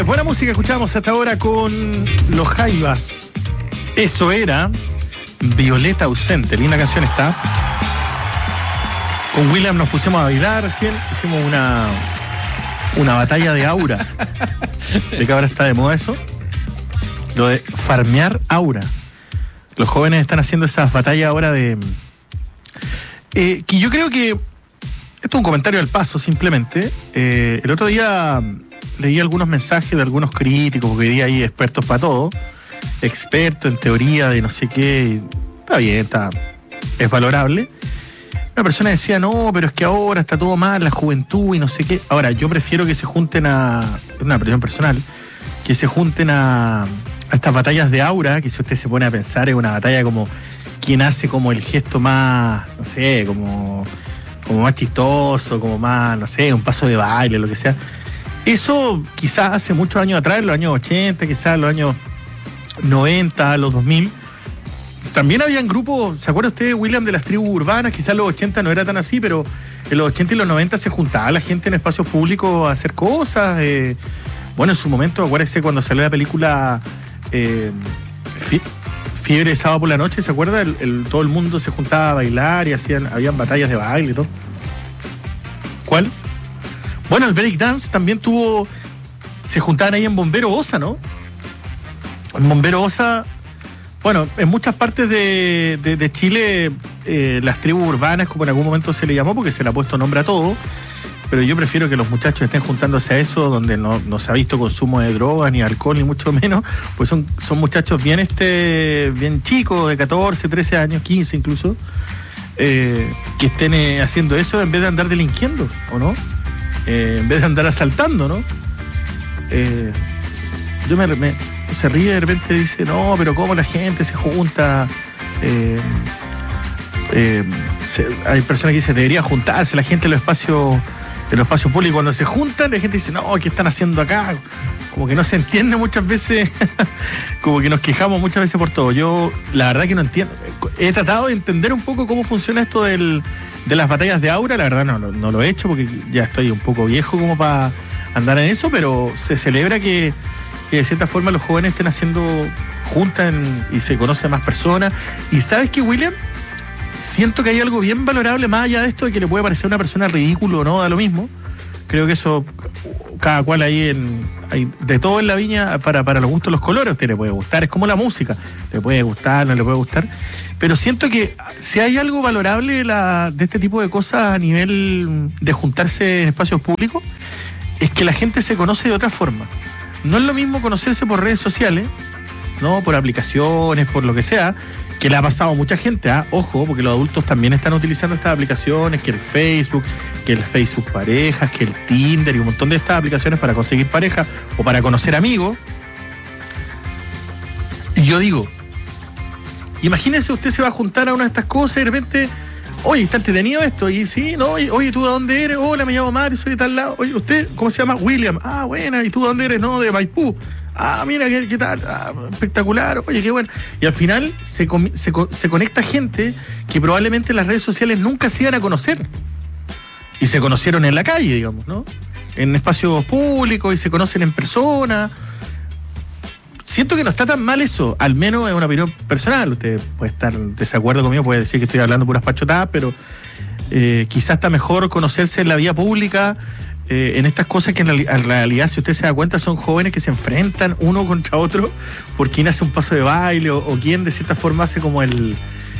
Buena música escuchamos hasta ahora con Los Jaivas. Eso era Violeta Ausente. Linda canción está. Con William nos pusimos a bailar recién. Hicimos una batalla de aura. ¿De qué ahora está de moda eso? Lo de farmear aura. Los jóvenes están haciendo esas batallas ahora de... que yo creo que... Esto es un comentario al paso, simplemente. El otro día leí algunos mensajes de algunos críticos, porque hoy día hay expertos para todo. Expertos en teoría de no sé qué. Está bien, es valorable. Una persona decía, no, pero es que ahora está todo mal, la juventud y no sé qué. Ahora, yo prefiero que se junten es una opinión personal, que se junten a estas batallas de aura, que si usted se pone a pensar, es una batalla como quien hace como el gesto más, no sé, como más chistoso, como más, no sé, un paso de baile, lo que sea. Eso quizás hace muchos años atrás, en los años 80, quizás en los años 90, los 2000. También habían grupos, ¿se acuerda usted, William, de las tribus urbanas? Quizás en los 80 no era tan así, pero en los 80 y los 90 se juntaba la gente en espacios públicos a hacer cosas. Bueno, en su momento, acuérdese cuando salió la película Fiebre de sábado por la noche, ¿se acuerda? Todo el mundo se juntaba a bailar y habían batallas de baile y todo. ¿Cuál? Bueno, el breakdance también se juntaban ahí en Bombero Osa, ¿no? En Bombero Osa, bueno, en muchas partes de Chile, las tribus urbanas, como en algún momento se le llamó, porque se le ha puesto nombre a todo, pero yo prefiero que los muchachos estén juntándose a eso, donde no se ha visto consumo de drogas, ni alcohol, ni mucho menos, pues son muchachos bien chicos, de 14, 13 años, 15 incluso, que estén haciendo eso en vez de andar delinquiendo, ¿o no? En vez de andar asaltando, ¿no? Se ríe de repente y dice, no, pero ¿cómo la gente se junta? Hay personas que dicen, debería juntarse la gente en los espacios públicos. Cuando se juntan, la gente dice, no, ¿qué están haciendo acá? Como que no se entiende muchas veces, como que nos quejamos muchas veces por todo. Yo, la verdad que no entiendo. He tratado de entender un poco cómo funciona esto de las batallas de aura. La verdad no lo he hecho porque ya estoy un poco viejo como para andar en eso, pero se celebra que de cierta forma los jóvenes estén haciendo juntas y se conocen más personas. Y ¿sabes qué, William? Siento que hay algo bien valorable más allá de esto de que le puede parecer a una persona ridículo o no, da lo mismo. Creo que eso, cada cual hay de todo en la viña para los gustos, los colores. A usted le puede gustar, es como la música, le puede gustar, no le puede gustar. Pero siento que si hay algo valorable de este tipo de cosas a nivel de juntarse en espacios públicos, es que la gente se conoce de otra forma. No es lo mismo conocerse por redes sociales, ¿no? Por aplicaciones, por lo que sea, que le ha pasado a mucha gente, ojo, porque los adultos también están utilizando estas aplicaciones, que el Facebook Parejas, que el Tinder y un montón de estas aplicaciones para conseguir pareja o para conocer amigos. Y yo digo, imagínese usted se va a juntar a una de estas cosas y de repente, oye, está entretenido esto, y sí, no, oye, ¿tú de dónde eres? Hola, me llamo Mario, soy de tal lado. Oye, ¿usted cómo se llama? William. Ah, buena, ¿y tú de dónde eres? No, de Maipú. Ah, mira, ¿qué tal? Ah, espectacular, oye, qué bueno. Y al final se conecta gente que probablemente en las redes sociales nunca se iban a conocer. Y se conocieron en la calle, digamos, ¿no? En espacios públicos y se conocen en persona. Siento que no está tan mal eso, al menos es una opinión personal. Usted puede estar en desacuerdo conmigo, puede decir que estoy hablando puras pachotadas, pero quizás está mejor conocerse en la vía pública, en estas cosas que en realidad, si usted se da cuenta, son jóvenes que se enfrentan uno contra otro por quién hace un paso de baile o quién de cierta forma hace como el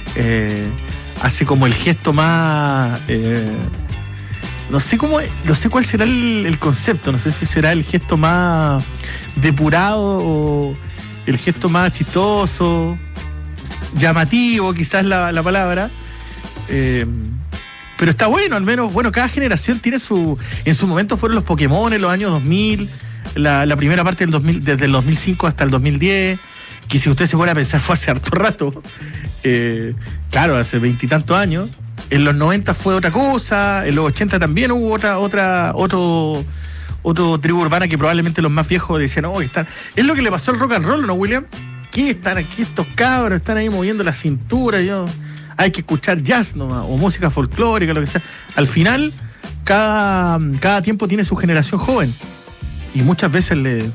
gesto más... No sé cuál será el concepto, no sé si será el gesto más depurado o el gesto más chistoso, llamativo, quizás la palabra. Pero está bueno, al menos, bueno, cada generación tiene en su momento fueron los Pokémon en los años 2000, la primera parte del 2000, desde el 2005 hasta el 2010, que si usted se pone a pensar fue hace harto rato, claro, hace 20 y tantos años. En los 90 fue otra cosa, en los 80 también hubo otro tribu urbana que probablemente los más viejos decían, no, están... Es lo que le pasó al rock and roll, ¿no, William? ¿Qué están aquí estos cabros? Están ahí moviendo la cintura, hay que escuchar jazz nomás, o música folclórica, lo que sea. Al final, cada tiempo tiene su generación joven. Y muchas veces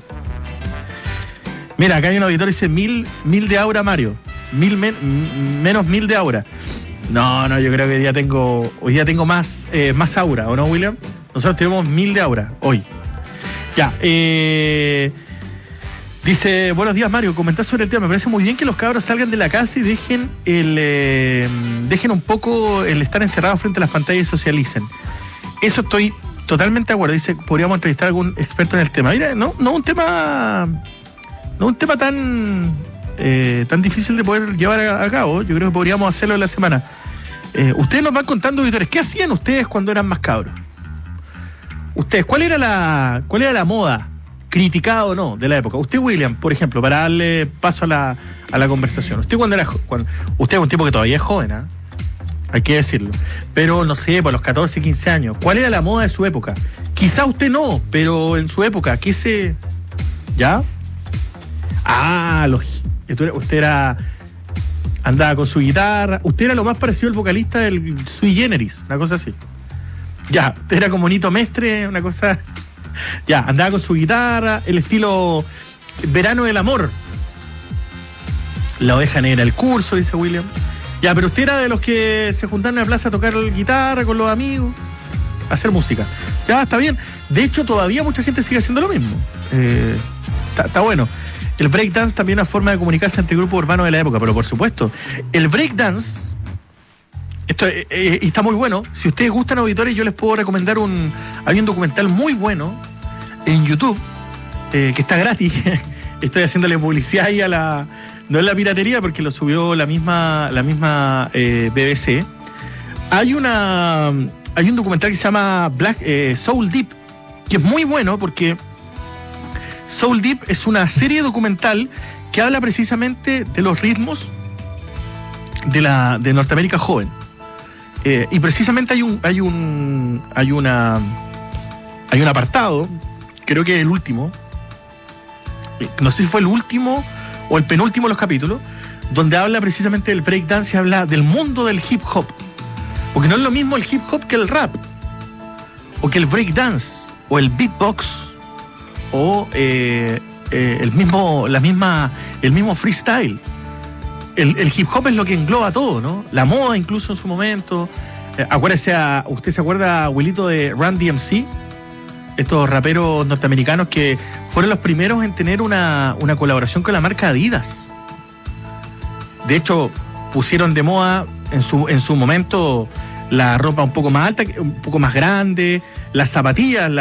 Mira, acá hay un auditor que dice 1000 de aura, Mario. Menos 1000 de aura. No, yo creo que hoy día tengo más aura, ¿o no, William? Nosotros tenemos 1000 de aura hoy. Ya, dice, buenos días, Mario, comentás sobre el tema. Me parece muy bien que los cabros salgan de la casa y dejen un poco el estar encerrados frente a las pantallas y socialicen. Eso estoy totalmente de acuerdo. Dice, podríamos entrevistar a algún experto en el tema. Mira, no un tema tan difícil de poder llevar a cabo. Yo creo que podríamos hacerlo en la semana. Ustedes nos van contando, auditores, ¿qué hacían ustedes cuando eran más cabros? Ustedes, ¿cuál era la moda, criticada o no, de la época? Usted, William, por ejemplo, para darle paso a la conversación. Usted usted es un tipo que todavía es joven, ¿eh? Hay que decirlo. Pero, no sé, por los 14, 15 años, ¿cuál era la moda de su época? Quizá usted no, pero en su época, ¿ya? Usted andaba con su guitarra. Usted era lo más parecido al vocalista del Sui Generis, una cosa así. Ya, usted era como Nito Mestre, una cosa. Ya, andaba con su guitarra, el estilo Verano del Amor. La oveja negra, el curso, dice William. Ya, pero usted era de los que se juntaron en la plaza a tocar guitarra con los amigos, a hacer música. Ya, está bien. De hecho, todavía mucha gente sigue haciendo lo mismo. Está bueno. El breakdance también es una forma de comunicarse entre grupos urbanos de la época, pero por supuesto, el breakdance, esto está muy bueno. Si ustedes gustan, auditores, yo les puedo recomendar hay un documental muy bueno en YouTube, que está gratis. Estoy haciéndole publicidad ahí no es la piratería, porque lo subió la misma BBC. Hay un documental que se llama Soul Deep, que es muy bueno porque Soul Deep es una serie documental que habla precisamente de los ritmos de Norteamérica joven. Y precisamente hay un apartado, creo que es el último, no sé si fue el último o el penúltimo de los capítulos, donde habla precisamente del breakdance y habla del mundo del hip hop. Porque no es lo mismo el hip hop que el rap, o que el breakdance, o el beatbox, o el mismo freestyle. El hip hop es lo que engloba todo, ¿no? La moda incluso en su momento. ¿Usted se acuerda, Wilito, de Run DMC? Estos raperos norteamericanos que fueron los primeros en tener una colaboración con la marca Adidas. De hecho, pusieron de moda en su momento la ropa un poco más alta, un poco más grande, las zapatillas,